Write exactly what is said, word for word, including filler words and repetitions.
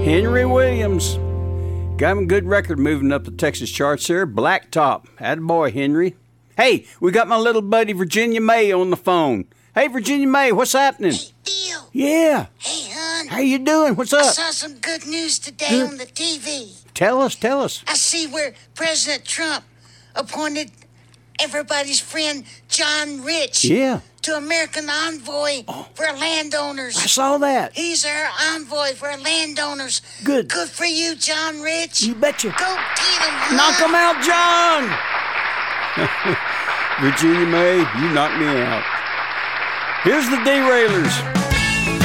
Henry Williams. Got him a good record moving up the Texas charts there. Blacktop. Attaboy, Henry. Hey, we got my little buddy Virginia May on the phone. Hey, Virginia May, what's happening? Hey, Bill. Yeah. Hey, hon. How you doing? What's up? I saw some good news today Good. on the T V. Tell us, tell us. I see where President Trump appointed everybody's friend John Rich Yeah. to American envoy Oh. for landowners. I saw that. He's our envoy for landowners. Good. Good for you, John Rich. You betcha. Go get him, Knock hon. him out, John! Virginia May, you knocked me out. Here's the Derailers.